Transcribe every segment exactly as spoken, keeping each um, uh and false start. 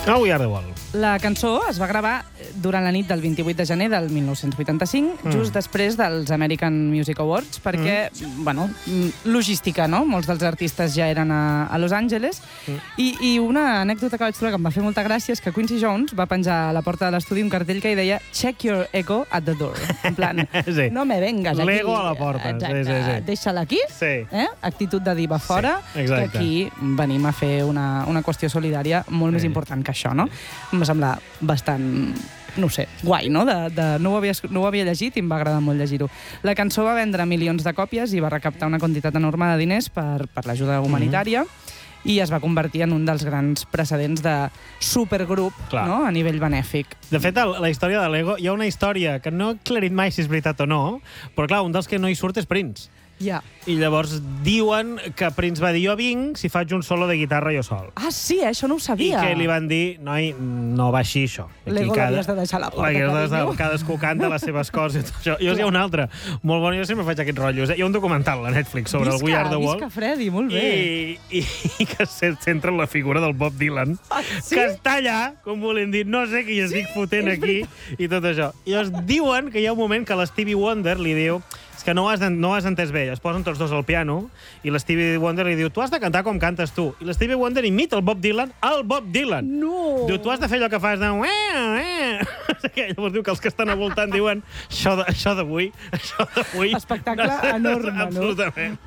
Oh, We Are The World. La cançó es va gravar durant la nit del vint-i-vuit de gener del mil nou-cents vuitanta-cinc, mm. just després dels American Music Awards, perquè, mm. bueno, logística, no? Molts dels artistes ja eren a, a Los Angeles. Mm. I, I una anècdota que vaig trobar que em va fer molta gràcia és que Quincy Jones va penjar a la porta de l'estudi un cartell que hi deia "Check your ego at the door". En plan, sí. no me vengas aquí. L'ego a la porta. Exacte. Sí, sí, sí. Deixa-la aquí. Sí. Eh? Actitud de diva fora. Sí, que aquí venim a fer una, una qüestió solidària molt sí. més important que això, no? Em va semblar bastant, no ho sé, guai, no? De, de, no, ho havia, no ho havia llegit i em va agradar molt llegir-ho. La cançó va vendre milions de còpies i va recaptar una quantitat enorme de diners per, per l'ajuda humanitària mm-hmm. i es va convertir en un dels grans precedents de supergrup, no? A nivell benèfic. De fet, la història de Lego, hi ha una història que no he aclarit mai si és veritat o no, però clar, un dels que no hi surt és Prince. Ja. I llavors diuen que Prince va dir jo vinc si faig un solo de guitarra jo sol. Ah, sí, eh? Això no ho sabia. I que li van dir, noi, no va així això. L'ego cada... l'havies de deixar a la porta, carinyo. Cadascú canta les seves coses i tot això. Jo hi ha un altre, molt bon, jo sempre faig aquests rotllos. Hi ha un documental a Netflix sobre visca, el We Are The World. Visca, Freddy, molt bé. I, i, i que se centra en la figura del Bob Dylan, ah, sí? que està allà, com volem dir, no sé qui estic sí, fotent aquí, veritat. I tot això. I llavors diuen que hi ha un moment que l'Stevie Wonder li diu és que no ho has, no ho has entès bé, es posen tots dos al piano i l'Stevie Wonder li diu tu has de cantar com cantes tu. I l'Stevie Wonder imita el Bob Dylan, el Bob Dylan. No! Diu, tu has de fer allò que fas de... Llavors diu que els que estan al voltant diuen això d'avui, això d'avui... Espectacle enorme, no? Absolutament.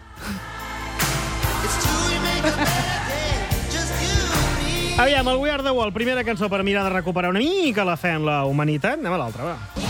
Aviam, el We Are The World, primera cançó per mirar de recuperar una mica la fe en la humanitat. Anem a l'altra, va.